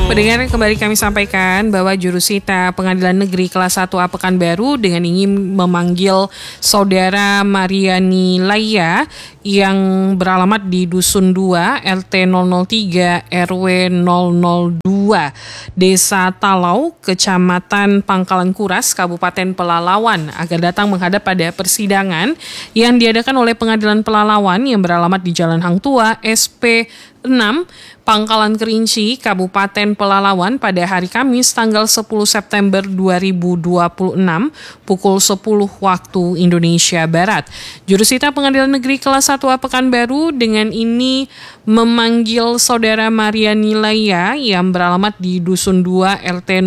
Pendengar, kembali kami sampaikan bahwa jurusita Pengadilan Negeri Kelas 1A Pekanbaru dengan ingin memanggil saudara Mariani Laya yang beralamat di Dusun 2 RT 003 RW 002 Desa Talau, Kecamatan Pangkalan Kuras, Kabupaten Pelalawan agar datang menghadap pada persidangan yang diadakan oleh Pengadilan Pelalawan yang beralamat di Jalan Hang Tua SP 6, Pangkalan Kerinci, Kabupaten Pelalawan pada hari Kamis tanggal 10 September 2026 pukul 10 waktu Indonesia Barat. Jurusita Pengadilan Negeri Kelas 1A Pekanbaru dengan ini memanggil saudara Mariani Laya yang beralamat di Dusun 2 RT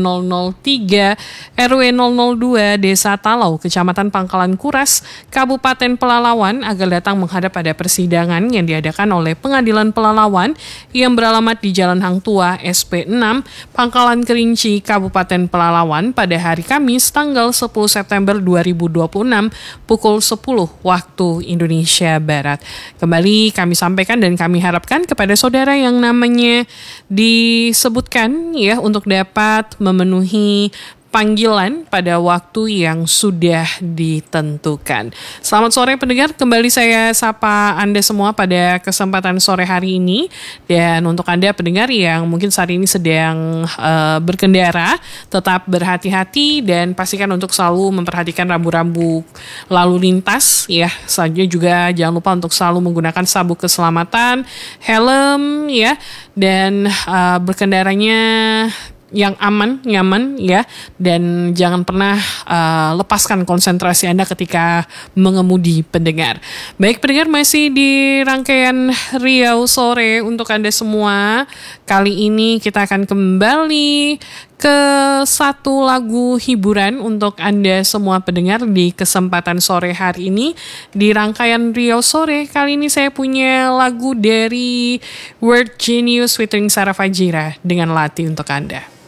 003 RW 002 Desa Talau, Kecamatan Pangkalan Kuras, Kabupaten Pelalawan agar datang menghadap pada persidangan yang diadakan oleh Pengadilan Pelalawan yang beralamat di Jalan Hang Tua SP 6, Pangkalan Kerinci, Kabupaten Pelalawan pada hari Kamis tanggal 10 September 2026 pukul 10 waktu Indonesia Barat. Kembali kami sampaikan dan kami harapkan kepada saudara yang namanya disebutkan ya untuk dapat memenuhi panggilan pada waktu yang sudah ditentukan. Selamat sore pendengar, kembali saya sapa Anda semua pada kesempatan sore hari ini. Dan untuk Anda pendengar yang mungkin saat ini sedang berkendara, tetap berhati-hati dan pastikan untuk selalu memperhatikan rambu-rambu lalu lintas ya. Selanjutnya juga jangan lupa untuk selalu menggunakan sabuk keselamatan, helm ya, dan berkendaranya yang aman, nyaman ya, dan jangan pernah lepaskan konsentrasi Anda ketika mengemudi pendengar. Baik pendengar, masih di rangkaian Riau Sore untuk Anda semua. Kali ini kita akan kembali ke satu lagu hiburan untuk Anda semua pendengar di kesempatan sore hari ini. Di rangkaian Riau Sore, kali ini saya punya lagu dari Word Genius featuring Sarah Fajira dengan Lati untuk Anda.